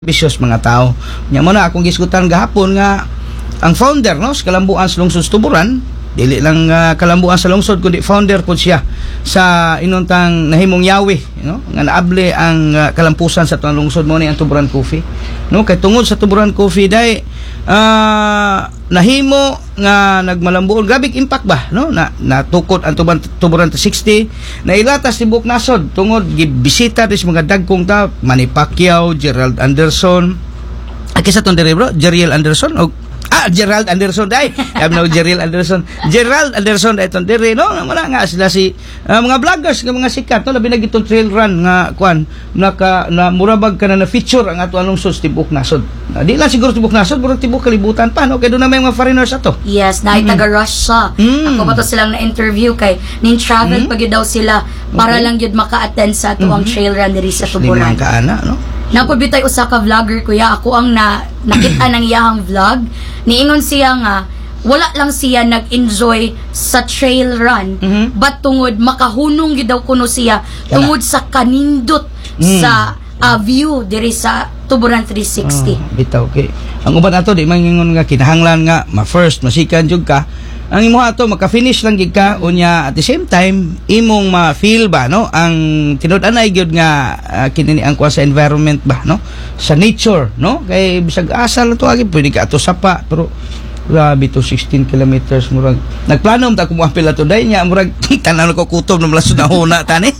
bisyos mga tao. Nya mo na akong gisgutan gahapon nga ang founder no sa Kalambuan sa lungsod Tuburan, dili lang Kalambuan sa lungsod kundi founder po siya sa inuntang nahimong yawi no nga naable ang kalampusan sa tuang lungsod mo ni ang Tuburan Coffee no kay tungod sa Tuburan Coffee day nahimo nga nagmalambuon grabing impact ba no na natukod ang Tuburan 60 na ilatas ni Buknasod tungod gibisita dis mga dagkong ta Manny Pacquiao, Gerald Anderson akisa ton diri bro Jeriel Anderson o Gerald Anderson day. Gerald Anderson day ton diri no wala nga sila si mga vloggers nga mga sikat no labi na gitong trail run nga kuan na murabag kana na feature ang ato anong tibok nasod. Di lang siguro tibok nasod pero tibok kalibutan pa no kay do na may mga foreigners ato. Yes, na taga Russia. Ako pa to silang na interview kay nin travel pag daw sila para lang gyud maka-attend sa ato ang trail run diri sa Tuburan. Kaana no. Napabitay usa ka vlogger kuya ako ang nakita ng iyang vlog niingon siya nga wala lang siya nag-enjoy sa trail run but tungod makahunong gid daw kuno siya tungod sa kanindot sa view diri sa Tuburan 360. Bitaw okay. Ang uban ato di mangingon nga kinahanglan nga ma-first masikan jud ka ang imo ato maka-finish lang gid ka unya at the same time imong ma-feel ba no ang tinud-anay gyud nga kinini ang kuha sa environment ba no sa nature no kay bisag asal to agi pwede ka ato sapa pero grabe to 16 kilometers murag nagplano ta ko mo apil ato day nya murag tanan ko kutob na malasod na huna tani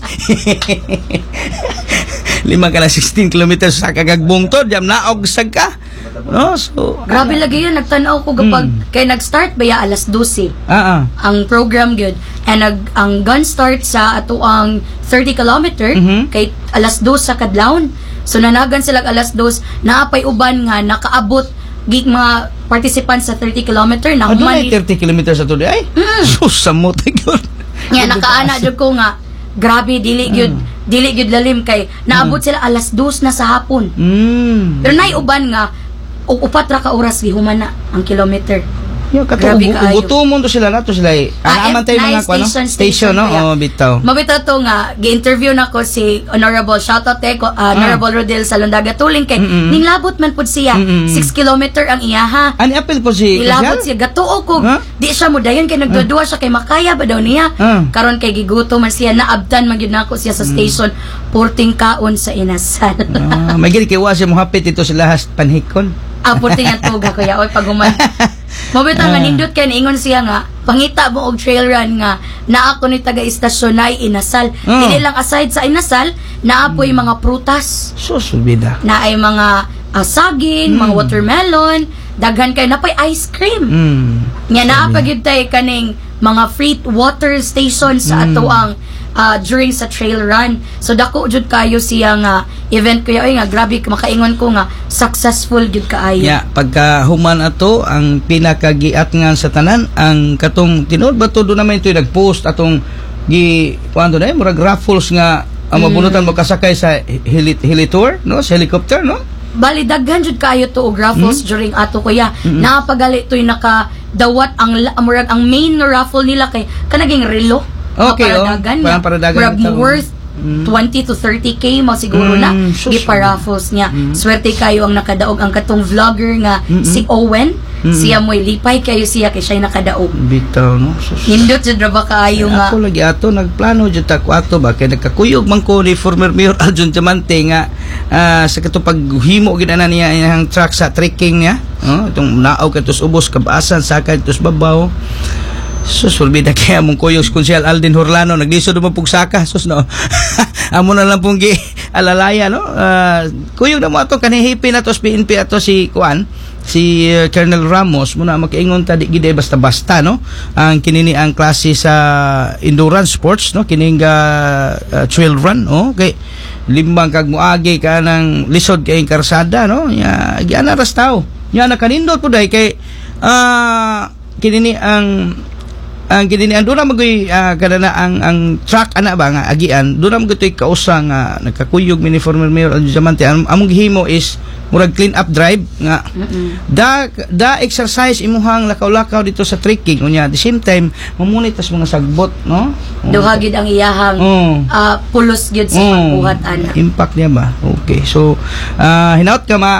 5 ka na 16 kilometers sa kagagbong to jam naog sag ka no so grabe lagi yun nagtanaw ko kapag kay nag-start baya alas 12 ang program gyud and ang gun start sa ato ang 30 kilometer kay alas 2 sa kadlawon so nanagan sila alas 2 naapay uban nga nakaabot gig mga participants sa 30 kilometer na human 30 kilometers sa tuloy ay susamot gyud nya nakaana jud ko nga grabe dili gyud lalim kay naabot sila alas 2 na sa hapon pero nay uban nga og 4 ra ka oras gihuman na ang kilometer. Yo gutumon to sila nato sila anaaman tay mga kuno station no bitaw. Mabitaw to nga gi-interview nako si Honorable shoutout ko Honorable Rodel Salondaga tuling kay ninglabot man pud siya 6 kilometer ang iyaha. Ani apil po si nilabot siya gatuo ko di siya mo dayon kay nagdudua siya kay makaya ba daw niya karon kay gigutom man siya naabtan man gyud nako siya sa station porting kaon sa inasal. May gid kay wa siya mohapit ito sila has panhikon. Porting ang tuga kuya oy paguman. Mabita nga nindot kay niingon siya nga pangita mo og trail run nga naa ko ni taga istasyon na inasal. Dili lang aside sa inasal naapoy mga prutas. Susubida. Naay mga saging, mga watermelon, daghan kay napay ice cream. Nya naa pa gyud tay kaning mga free water station sa ato ang during sa trail run. So dako jud kayo siya nga event kuya oy nga grabe makaingon ko nga successful jud kaayo. Yeah, pagka human ato ang pinakagiat nga sa tanan ang katong tinud ba to do naman ito nagpost atong gi kuando na murag raffles nga ang mabunutan mo kasakay sa helitour no sa helicopter no. Bali daghan jud kaayo to og raffles during ato kuya. Napagali toy naka dawat ang murag ang main raffle nila kay kanaging relo. Okay, paradagan worth 20 to 30k mo siguro na giparaffles niya. Swerte kayo ang nakadaog ang katong vlogger nga si Owen. Siya mo'y lipay kayo siya kay siya'y nakadaog. Bitaw no. Hindot jud ra ba kaayo nga. Ako lagi ato nagplano jud ta ko ato ba kay nagkakuyog man ko ni former Mayor Aljon Diamante nga sa katong paghimo gid ana niya ang track sa trekking niya. Itong naog katos ubos kabasan sakay tus babaw. Susulbida kaya mong kuyog Konsyal Alden Horlano naglisod mo pug saka sus no. Amo na lang pong gi alalaya no. Kuyog na mo ato kanihipin ato PNP ato si Kuan si Colonel Ramos muna makaingon ta di gid basta-basta no. Ang kinini ang klase sa endurance sports no kining trail run kay limbang kag moagi ka nang lisod kay karsada no. Ya giana ras tao. Ya nakanindot pud kay kinini ang ang kidinian doon na magoy kada na ang truck ana ba nga agian doon na magoy kausa nga nagkakuyog mini former mayor Aljo Diamante among gihimo is murag clean up drive nga da exercise imuhang lakaw-lakaw dito sa trekking unya at the same time mamunit tas mga sagbot no duha gid ang iyahang pulos gid sa pagbuhat ana impact niya ba okay so hinaut ka